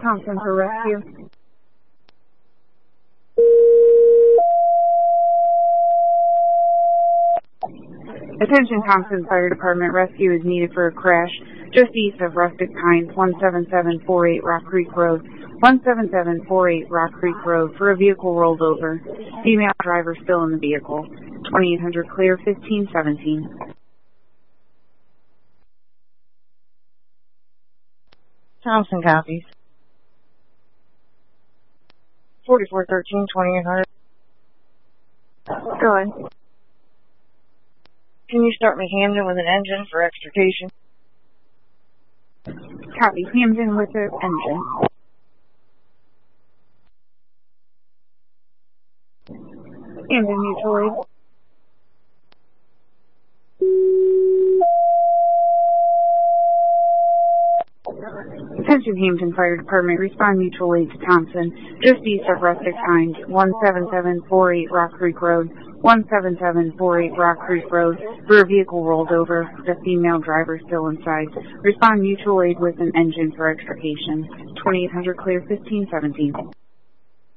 Thompson for rescue. Attention Thompson Fire Department, rescue is needed for a crash just east of Rustic Pines, 17748 Rock Creek Road. 17748 Rock Creek Road for a vehicle rolled over. Female driver still in the vehicle. 2800 clear, 1517. Thompson copies. 4413, 2800. Go ahead. Can you start me Hamden with an engine for extrication? Copy. Hamden with the engine. Hamden mutual aid. Attention Hampton Fire Department, respond mutual aid to Thompson, just east of Rustic Pines, 17748 Rock Creek Road. 17748 Rock Creek Road for a vehicle rolled over. The female driver still inside. Respond mutual aid with an engine for extrication. 2800 clear, 1517.